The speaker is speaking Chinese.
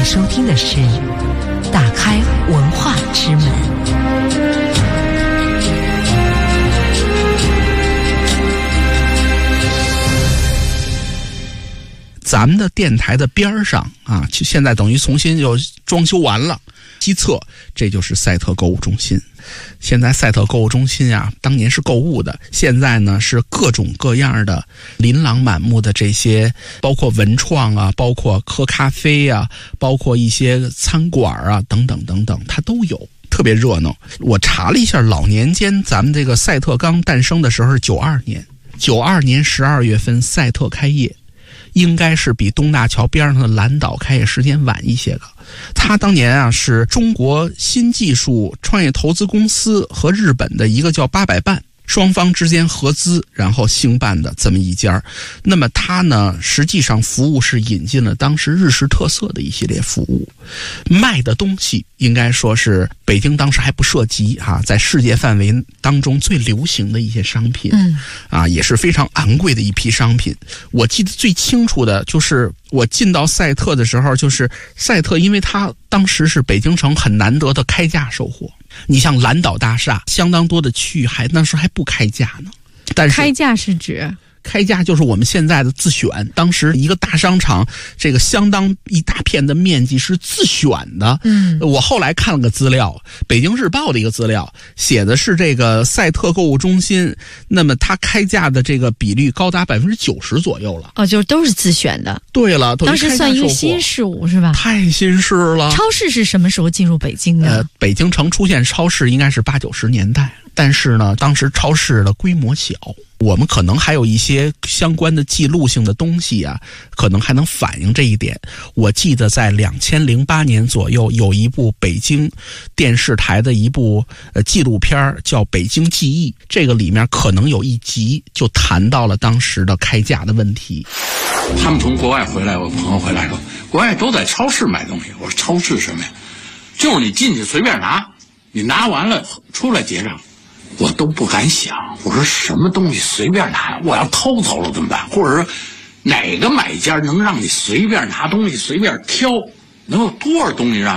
收听的是打开文化之门。 咱们的电台的边上啊，现在等于重新又装修完了，西侧这就是赛特购物中心。现在赛特购物中心啊，当年是购物的，现在呢是各种各样的琳琅满目的这些，包括文创啊，包括喝咖啡啊，包括一些餐馆啊，等等等等，它都有，特别热闹。我查了一下，老年间咱们这个赛特刚诞生的时候是92年，92年12月份赛特开业。应该是比东大桥边上的蓝岛开业时间晚一些个。他当年啊是中国新技术创业投资公司和日本的一个叫800办双方之间合资然后兴办的这么一家。那么他呢实际上服务是引进了当时日式特色的一系列服务，卖的东西应该说是北京当时还不涉及啊，在世界范围当中最流行的一些商品，也是非常昂贵的一批商品。我记得最清楚的就是我进到赛特的时候，就是赛特因为它当时是北京城很难得的开价售货，你像蓝岛大厦相当多的区域那时候还不开价呢。但是开价是指开价就是我们现在的自选，当时一个大商场这个相当一大片的面积是自选的。我后来看了个资料，北京日报的一个资料写的是这个赛特购物中心，那么它开价的这个比率高达90%左右了。 就是都是自选的。 对了， 当时算一个新事物是吧？ 太新式了。 超市是什么时候进入北京的？ 北京城出现超市应该是80、90年代，但是呢，当时超市的规模小。我们可能还有一些相关的记录性的东西啊，可能还能反映这一点。我记得在2008年左右，有一部北京电视台的一部纪录片叫《北京记忆》，这个里面可能有一集就谈到了当时的开价的问题。 他们从国外回来，我朋友回来说，国外都在超市买东西。我说超市什么呀？就是你进去随便拿，你拿完了出来结账。我都不敢想，我说什么东西随便拿，我要偷走了怎么办？或者说哪个买家能让你随便拿东西随便挑，能有多少东西让